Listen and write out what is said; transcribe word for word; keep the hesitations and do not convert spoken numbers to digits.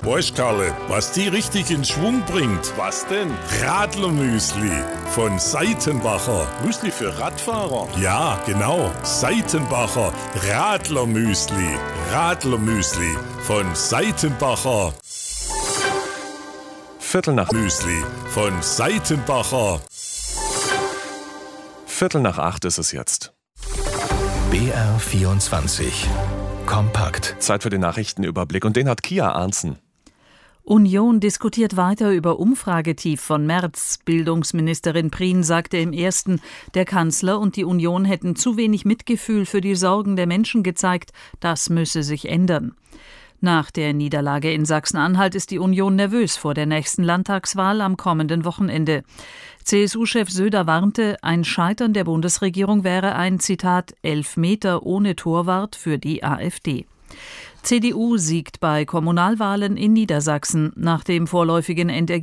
Weißt, Karle, was die richtig in Schwung bringt? Was denn? Radlermüsli von Seitenbacher. Müsli für Radfahrer? Ja, genau. Seitenbacher Radlermüsli. Radlermüsli von Seitenbacher. Viertel nach Müsli von Seitenbacher. Viertel nach acht ist es jetzt. B R vierundzwanzig. Kompakt. Zeit für den Nachrichtenüberblick und den hat Kia Arntzen. Union diskutiert weiter über Umfragetief von März. Bildungsministerin Prien sagte im ersten, der Kanzler und die Union hätten zu wenig Mitgefühl für die Sorgen der Menschen gezeigt. Das müsse sich ändern. Nach der Niederlage in Sachsen-Anhalt ist die Union nervös vor der nächsten Landtagswahl am kommenden Wochenende. C S U-Chef Söder warnte, ein Scheitern der Bundesregierung wäre ein, Zitat, Elfmeter ohne Torwart für die AfD. C D U siegt bei Kommunalwahlen in Niedersachsen. Nach dem vorläufigen Endergebnis